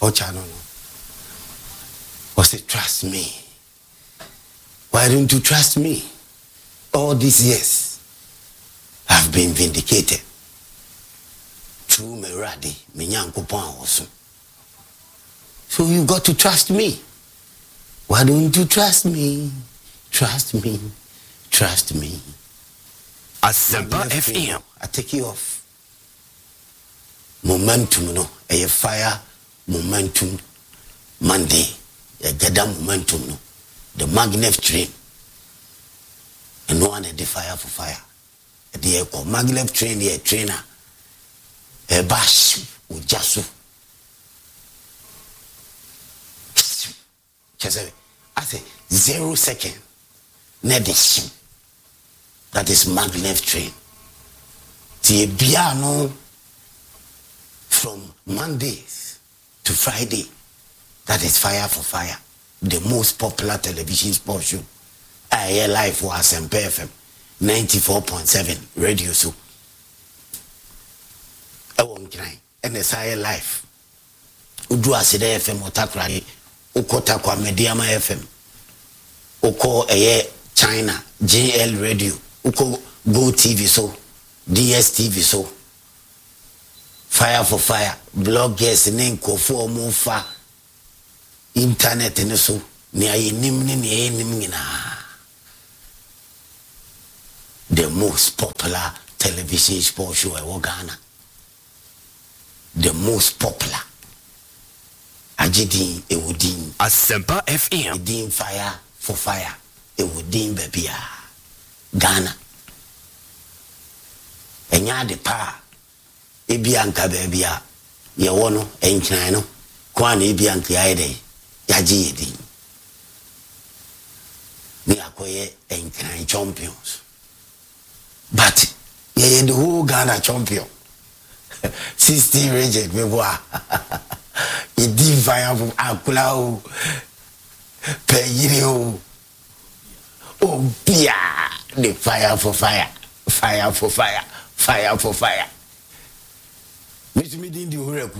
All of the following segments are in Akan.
Ochano no. Was it trust me? Why don't you trust me? All these years, I've been vindicated. True Meradi, Minyankopon also. So you got to trust me. Why don't you trust me? Trust me. Trust me. Asempa FM. I take you off. Momentum, no. A fire momentum Monday. A gada momentum, no. The magnet train. And no one had the fire for fire. The magnet train, the trainer. A bash with jasu. I say 0 second. Nedishim. That is maglev train. The piano from Mondays to Friday. That is fire for fire. The most popular television sport show. I hear live for Asempa FM 94.7 radio so. I won't cry. And it's higher life. Udu Aside FM Otakrani. Ukota kwa Mediama FM. Uko China, JL Radio. Uko Go TV so. DSTV so. Fire for fire. Bloggers nenko for mufa. Internet and so. Ni nimnina. The most popular television sport show in Ghana. The most popular. Ajidin Ewudin. Asempa FM. Edin fire for fire. Ewudin baby. Ghana. Enya de pa. Ebianka baby. Ye wono enkran no. Kwa na ebianka yaide. Yaji edin. Ni akoye enkran champions. But ye the whole Ghana champion. 60 region me boa. Edin fire from Akula Peyiri oh bia the fire for fire. Fire for fire. Fire for fire. Miss me din di oreku.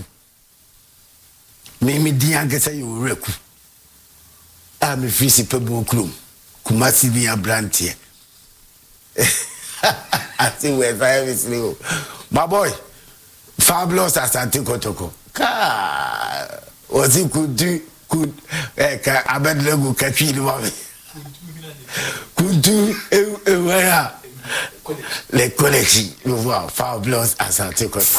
Me din agesa ye oreku. A me free pebo klum. Kumasi bi abrantie. I see where fire is new. My boy, fabulous Asante Kotoko. Ka was he could abedlego kachili mami. Could do where le collection you voir fabulous Asante Kotoko.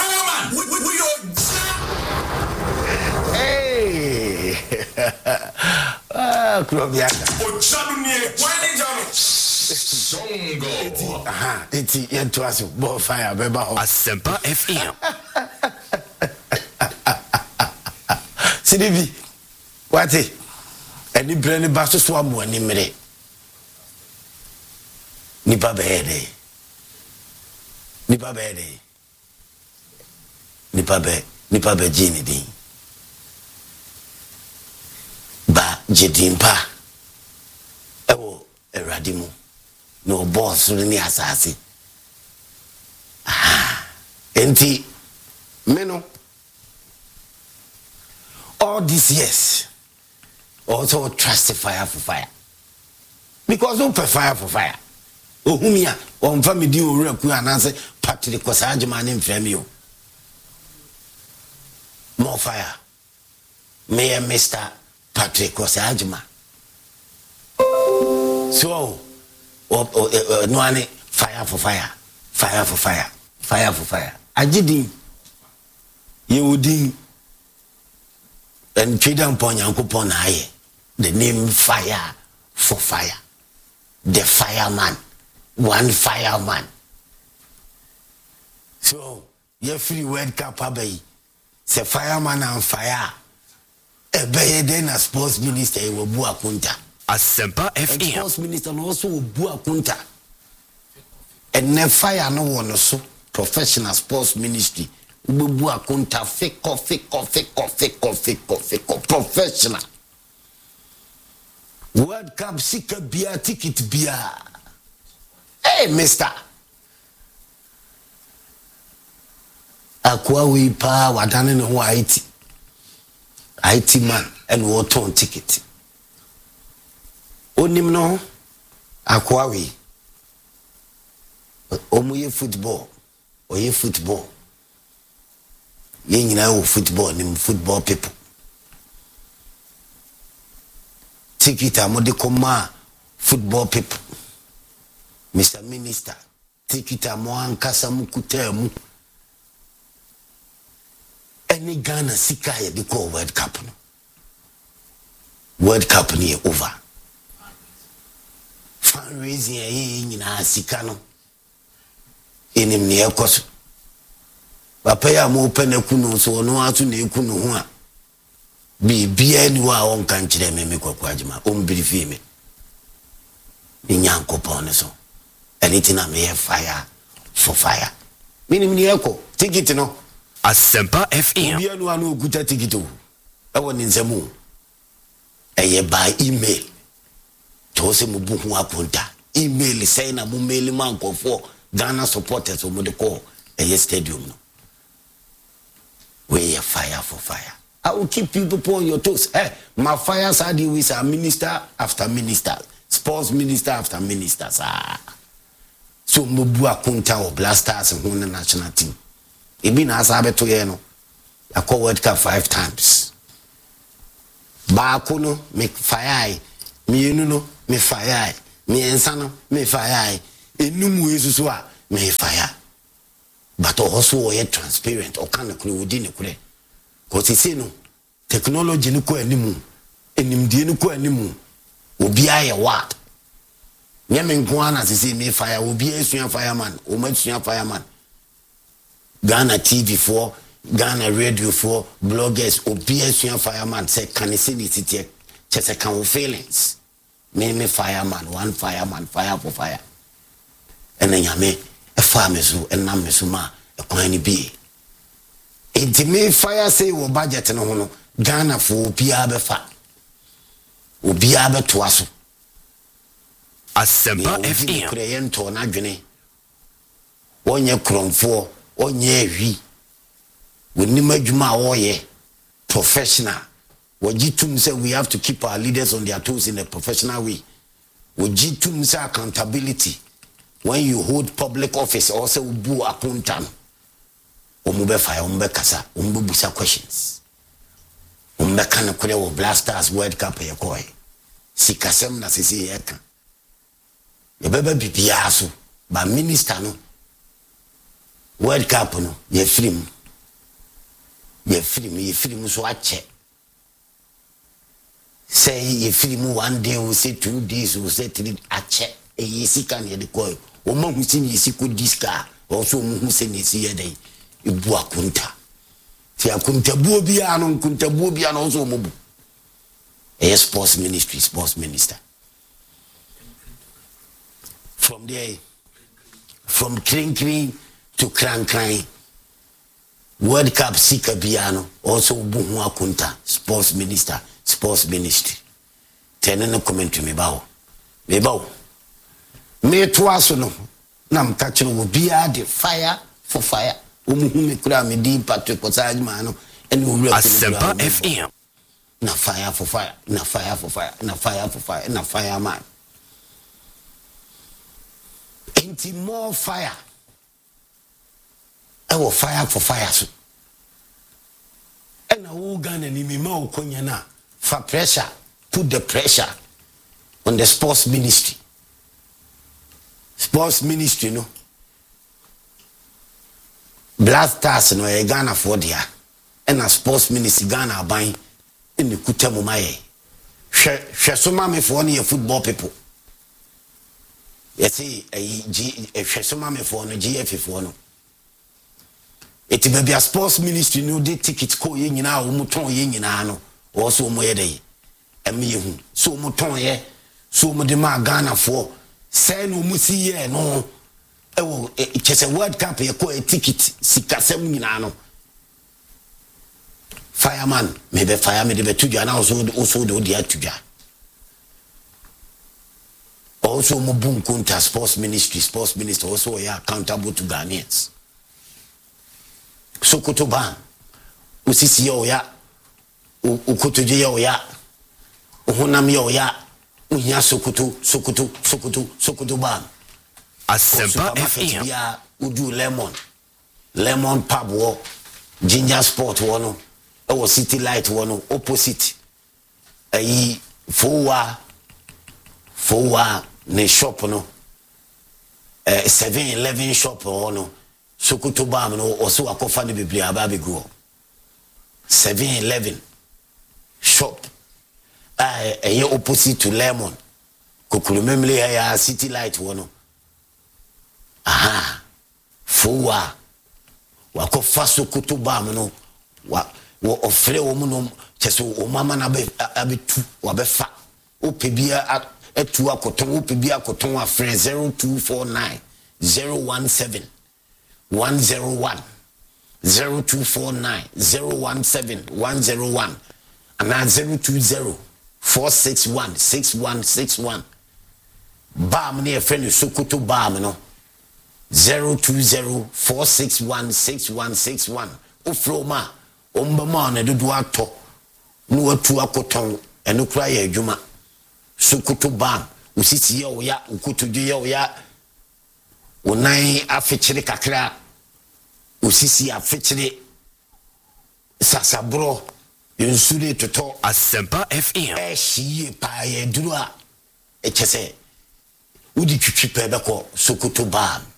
Hey. Ah, Krobiaka. Songo. Aha, eti yentu asu bo fire beba ho. Asempa FM. Sidivi. Wati. Eni brand baso so amu ani mere. Nipa bede. Nipa bede. Nipa be jini din. Ba jedimpa. Ewo eradimu. No boss ni asasi. Enti meno all these years also trust the fire for fire. Because don't fire for fire. Ohumia on family owura ku ananse Patrick Kosajima ne mframe yo. More fire. Mayor Mr. Patrick Kosajima. So no any fire for fire. Fire for fire. Fire for fire. Ajidi Yehudi and Chidam Ponyankupon aye. The name fire for fire. The fireman. One fireman. So ye free word kapabay. Se fireman and fire. Ebeye then a sports minister will bua kunta. Asempa FM. Sports minister also will bua kunta. And ne fire no one so professional sports ministry. Bua kunta fiko professional. World Cup sika bia ticket bia. Hey, mister. Akwa we pa wadane no white. IT man and water ticket. Onim no akwawi. Omuye football. Oye football. Ye nyina football nim football people. Ticket amode koma football people. Mr. Minister, ticket amo ankasa mu kutamu. Any Ghana sika ye de call World Cup no. World Cup ni over. Fundraising ye nyina sika no. Enim ne ekoso. Papa ya mo pene kunu so no atu na ekunu ho a. Bia ni wa on kan kire me kwakwajima on birifi me. Ni nyankopon ne so. Anything I may fire for fire. Minim ni eko ticket no. Asempa FM. Bia no anu okuta ticket o. E woni nsemu. Eye by email. To se mu buhu akonta. Email say na mu mail man for Ghana supporters o mo de call eye stadium no. We fire for fire. I will keep people on your toes. Hey, my fires are the with a minister after minister, sports minister after minister. So mubu akunta o blasters and won the national team. Ibi na asabe to ye no. I call World Cup 5 times. Ba kuno me fire, me no me fire, me ensano me fire. Enum wesusu a me fire. But also ye transparent or can kunu within the kure. Cause say no technology no ko animu. Enimdie no ko animu. Obi aye what? Nyame nkoana sisi me fire obi esua fireman o ma esua fireman Ghana TV for Ghana radio for bloggers obi esua fireman say can see ni titi chese kan feelings me fireman one fireman fire for fire and nyame e fa me so en na me so ma e kwan ni bi enti me fire say wo budget no ho no Ghana for obi abefa obi abeto aso Asempa FM. Kreyento na dwene. Onye kromfo, onye ehwi. Wonim adwuma woye professional. Wogitum say we have to keep our leaders on their toes in a professional way. Wogitum say accountability. When you hold public office also bu accountant. Omube fire, ombe kasa, ombe busa questions. Ombe kana kure wo Blasters World Cup ye koi. Sikasem na sisi yeka. Ye bebe bibia so ba minister no World Cup no ye film so ache say ye film 1 day we say 2 days we say 3 ache e yesika ne de koy o ma hu sin yesiko diska o so mu hu sen yesi ye dai ibu akunta ti akunta buo bia no so mo bu e sports minister. From there, from Kring to Kran, World Cup Sika Biano, also Buhu Akunta, sports ministry. Tenen comment to me bow. Me bow. Me twice no. Nam catching will be the fire for fire. Me kura me deep Patrick Posajmano and you will Asempa FM. Na fire for fire, na fire for fire, na fire for fire, na fireman. Ain't more fire. I will fire for fire. So. And I will gun and me more konyana for pressure. Put the pressure on the sports ministry. Sports ministry, no. Blasters no e Ghana for dia. And a sports ministry Ghana buying in the Kutemu Maye. She me for only football people. Yesi a hwesoma me for no GF for no it be a sports ministry no de ticket ko ye nyina wo muton ye nyina no wo so mo ye dey em ye hu so muton ye so mo de ma Ghana for say no musi ye no e wo chese World Cup ye ko a ticket sikasem nyina no fireman me be fire me de be tudwa na so do dia tudwa. Also, Mobun Kunta sports minister also accountable to Ghanaians. Sokotoba, Usisi ya ukotoje ye oya ohunam ye oya uhia sokoto ba Asempa FM ya udu lemon pub wo ginger sport wo no e wo city light wo no opposite ayi fowa ne shop no 7-Eleven shop wo no sokoto ba no oso akofa ne bibli aba begu 7-Eleven shop aye opposite to lemon kokuru memle ya city light wo no aha fowa wakofa sokoto ba no wo ofre wo mu no cheso wo mama na abetu wabefa opebia etu akoton opebia akoton afre 0249 017 101 0249 017 101 and 020 461 6161 bam ne friend sokoto bam no 020 461 6161 ofroma ombama na dodo ato no watu akoton eno kura ya adwuma sokoto bam usisi ye oya ukotoje ye oya onan afechire kakra usisi afechire sasabro yensure toto Asempa FM ehie pa ye duru a echese udi twitwi pe beko sokoto bam